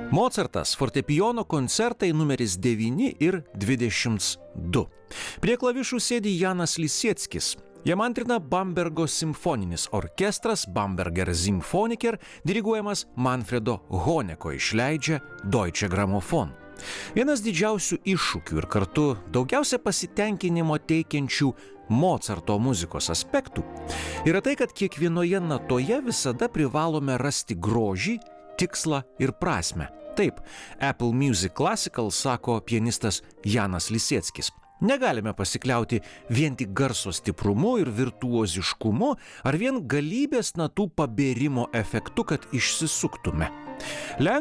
Mocartas fortepijono koncertai numeris 9 ir 22. Prie klavišų sėdi Janas Lisieckis. Jam antrina Bambergo simfoninis orkestras Bamberger Symphoniker, diriguojamas Manfredo Honeko, išleidžia Deutsche Grammophon. Vienas didžiausių iššūkių ir kartu daugiausia pasitenkinimo teikiančių Mocarto muzikos aspektų yra tai, kad kiekvienoje natoje visada privalome rasti grožį, tikslą ir prasmę. Taip, Apple Music Classical sako pianistas Janas Lisieckis. Negalime pasikliauti vien tik garso stiprumu ir virtuoziškumu ar vien galybės natų pabėrimo efektu, kad išsisuktume.